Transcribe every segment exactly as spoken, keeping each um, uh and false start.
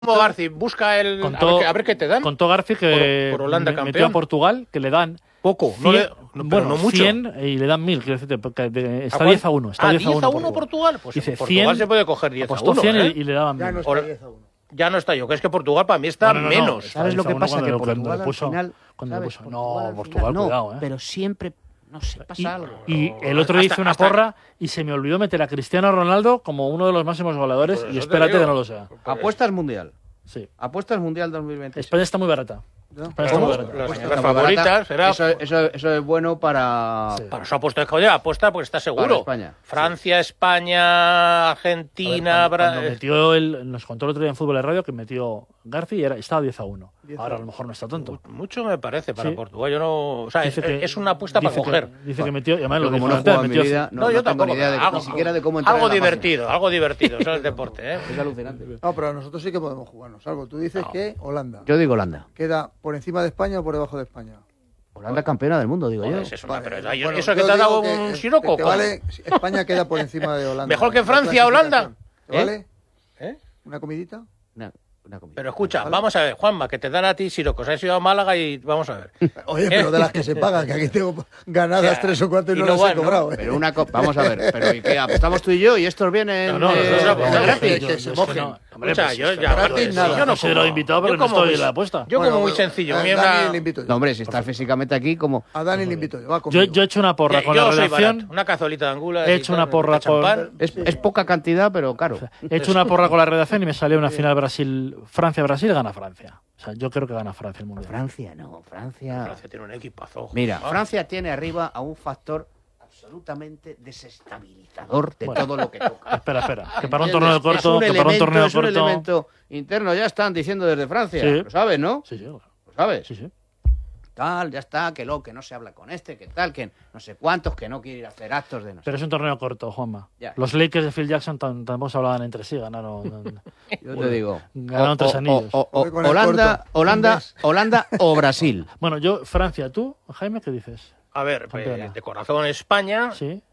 Garci, busca el... Contó, a, ver, a ver qué te dan. Contó Garci que por, por Holanda, metió campeón. a Portugal, que le dan... Poco, cien, no le, no, bueno, no mucho. cien y le dan mil, quiero decirte, porque de, está ¿A diez a uno. Está ah, diez a uno Portugal. Portugal. Pues dice, Portugal cien, se puede coger diez a apostó uno. cien ¿eh? y, y le daban Ya mil. no está diez a uno. Ya no está yo, que es que Portugal para mí está no, no, no, menos. está ¿Sabes lo que pasa? Que cuando, Portugal cuando le puso, al final... cuando le ¿sabes? puso, Portugal no, al Portugal, final, cuidado, no, ¿eh? pero siempre, no sé, pasa y, algo. Y el otro día hasta, hizo una hasta, porra y se me olvidó meter a Cristiano Ronaldo como uno de los máximos goleadores pues y espérate que no lo sea. Apuestas mundial. Sí. Apuestas mundial dos mil veinte. España está muy barata. ¿No? España está muy Las barata. las Apuestas favoritas será... Eso, eso, eso es bueno para... Sí. Para su apuesta, joder, apuesta porque está Para seguro. España. Francia, España, Argentina... A ver, cuando, Bra... cuando metió el, nos contó el otro día en Fútbol de Radio que metió Garci y era, estaba diez a uno. diez a Ahora a uno. lo mejor no está tonto. Mucho me parece para Sí. Portugal. Yo no... O sea, es, Dice que- es una apuesta para dice que- coger. Dice que metió, y además Yo lo como dijo no he antes, jugado en mi metió- vida, no, No, no yo tengo tampoco. ni idea de, Algo- ni siquiera de cómo entrar Algo en la página. divertido, algo divertido. Eso es el deporte, ¿eh? Es alucinante. No, pero nosotros sí que podemos jugarnos algo. Tú dices No. que Holanda Yo digo Holanda. queda por encima de España o por debajo de España. Holanda campeona del mundo, digo Joder, yo. es eso, Vale, pero bueno, eso que yo te ha digo dado que, un eh, siroco. que te ¿cómo? vale, España queda por encima de Holanda. Mejor que La Francia, Holanda. clasificación. ¿Te vale? ¿Eh? ¿Una comidita? Una, una comida. Pero escucha, Vale. vamos a ver, Juanma, que te dan a ti sirocos. Has ido a Málaga y vamos a ver. Oye, pero de las que se pagan, que aquí tengo ganadas Ya, tres o cuatro y, y no no las van, he ¿no? cobrado. ¿eh? Pero una co- vamos a ver, pero ¿y qué? Apostamos tú y yo y estos vienen No, no, eh, nosotros apostamos. gratis. que se es mojen. no. Hombre, Escucha, pues, yo es que ya... gratis aparte, nada. yo no No considero como- invitado, pero yo no como estoy muy- en la apuesta. Yo Bueno, como muy bueno, sencillo. A mi Dani una- le invito yo. No, hombre, si estás físicamente aquí, como... A Dani le invito yo. Va Yo, conmigo. yo he hecho una porra Yo- con yo la soy redacción. barato. Una cazolita de angulas. He y hecho tal, una porra de champán. con- Es, es poca cantidad, pero caro. He hecho una porra con la redacción y me salió una final Brasil, Francia-Brasil, gana Francia. O sea, yo creo que gana Francia el mundial. Francia no, Francia... Francia tiene un equipazo. Mira, Ah. Francia tiene arriba a un factor absolutamente desestabilizador de Bueno. todo lo que toca. Espera, espera. Que para un ¿Entiendes? torneo Es corto, un que para un elemento- torneo es un corto. elemento interno, ya están diciendo desde Francia, Sí. lo sabes, ¿no? Sí, sí, claro. Lo sabes. Sí, sí. Tal, ya está, que lo que no se habla con este, que tal, que no sé cuántos, que no quiere ir a hacer actos de no sé. Pero es un torneo corto, Juanma. Ya. Los Lakers de Phil Jackson tam- tampoco se hablaban entre sí, ganaron. Yo te digo, Ganaron o- tres o- anillos. o- o- Voy con el Holanda, corto. Holanda, Un mes. Holanda o Brasil. Bueno, yo, Francia, ¿tú, Jaime, qué dices? A ver, Campeona. eh, de corazón España. Sí,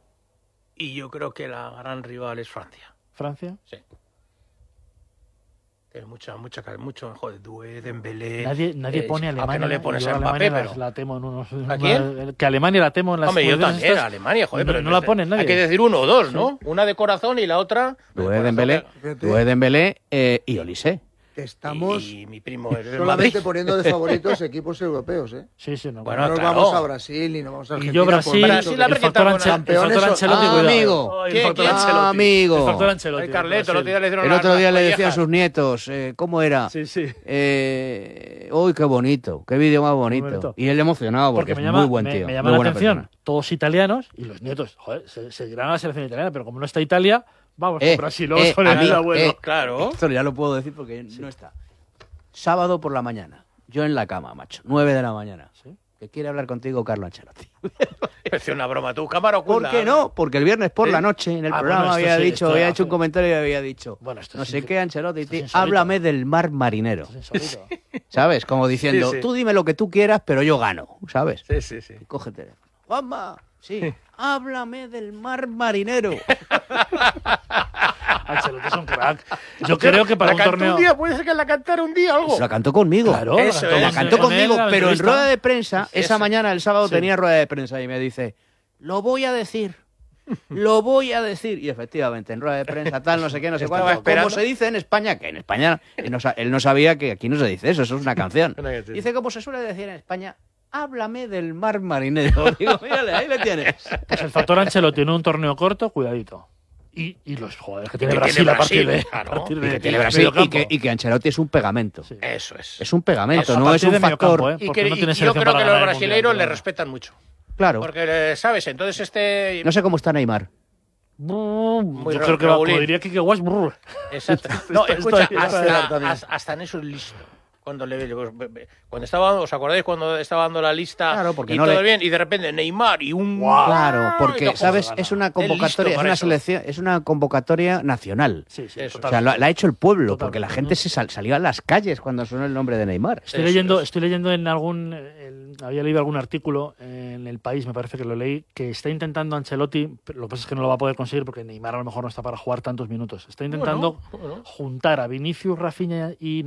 Y yo creo que la gran rival es Francia. Francia. Sí. Tiene mucha, mucha, mucho, joder, Doué, Dembélé. Nadie, nadie eh, pone a aunque Alemania. no le pones y yo a Mbappé, Alemania la- pero... la temo en unos. ¿A quién? Que Alemania la temo en las. Hombre, yo competiciones también, estas. Alemania, joder, No- pero... no la ponen nadie. Hay que decir uno o dos, ¿no? Una de corazón y la otra... Doué Dembélé, Fíjate. Doué Dembélé eh, y Olise. Que estamos Y mi primo es del solamente Madrid. poniendo de favoritos equipos europeos, ¿eh? Sí, sí, no. Bueno, no nos claro. vamos a Brasil ni nos vamos a y Argentina. yo por Brasil, mucho Brasil, que- a el ver qué factor, tal Anche- con el campeones factor o- Ancelotti, Ah, cuidado. amigo. Ay, el ¿Quién- factor quién? Ancelotti. Amigo. El factor Ancelotti. El Carleto, Brasil. el otro día le hicieron El las- otro día las le decía a collejas. sus nietos, eh, ¿cómo era? Sí, sí. Eh, uy, qué bonito, qué vídeo más bonito. bonito. Y él emocionado porque, Porque me es llama, muy buen me- tío. me muy llama la buena atención, persona. todos italianos y los nietos, joder, se, se irán a la selección italiana, pero como no está Italia, vamos Eh, con Brasil, vamos eh, con el amigo, abuelo. eh, Claro. Esto ya lo puedo decir porque no está. Sábado por la mañana, yo en la cama, macho, nueve de la mañana. Sí. Que quiere hablar contigo Carlo Ancelotti. Parece una broma, tú, cámara ¿Por oculta. qué no? Porque el viernes por Sí. la noche en el Ah, programa bueno, esto había sí, dicho, esto- había hecho un comentario y había dicho, Bueno, esto no es sé inc- qué, Ancelotti, esto es ti- insólito. háblame del mar marinero. Es insólito. ¿Sabes? Como diciendo, Sí, sí. tú dime lo que tú quieras, pero yo gano, ¿sabes? Sí, sí, sí. Coge el teléfono. Juanma, sí, háblame del mar marinero. Ancelotti es un crack. Yo creo que para ¿La un cantó torneo... un día? ¿Puede ser que la cantara un día algo? La cantó conmigo. Claro, Eso la es. La Con cantó él conmigo, la pero en entrevista. rueda de prensa, esa Eso. mañana, el sábado, Sí. tenía rueda de prensa y me dice, lo voy a decir, lo voy a decir. Y efectivamente, en rueda de prensa, tal, no sé qué, no sé Estaba cuánto. Como esperando. se dice en España, que en España él no, sa- él no sabía que aquí no se dice eso, eso es una canción. Una canción. Dice, como se suele decir en España, háblame del mar marinero. Digo, mírale, ahí le tienes. Pues el factor Ancelotti en un torneo corto, cuidadito. Y, y los jugadores que tiene que Brasil, tiene a partir de, Brasil, claro. a partir Y de que tiene Brasil y mediocampo. que, y que Ancelotti es un pegamento. Sí. Eso es. Es un pegamento, A no es partir un de mediocampo, factor. ¿eh? Y, Porque que, no y tiene yo selección creo para que ganar los el brasileiros Mundial, le pero- respetan mucho. Claro. Porque, eh, ¿sabes? Entonces este... No sé cómo está Neymar. Brrr, Yo ra- creo que va, como Raulín. diría Kike Wash, brrr. Exacto. No, Estoy- escucha, estoy- estoy hasta, también. hasta- hasta en eso es listo. Cuando le pues, cuando estaba, ¿os acordáis cuando estaba dando la lista Claro, porque y no todo le- bien y de repente Neymar y un Claro, y porque, no, ¿sabes? gana. Es una Es listo convocatoria, es para una eso. selección, es una convocatoria nacional. Sí, sí, Eso. O sea, totalmente. lo, la ha hecho el pueblo, Totalmente. porque la gente se sal- salió a las calles cuando sonó el nombre de Neymar. Estoy Eso leyendo, es. estoy leyendo en algún, el- había leído algún artículo en El País, me parece que lo leí, que está intentando Ancelotti, pero lo que pasa es que no lo va a poder conseguir porque Neymar a lo mejor no está para jugar tantos minutos. Está intentando Bueno, bueno. juntar a Vinicius, Rafinha y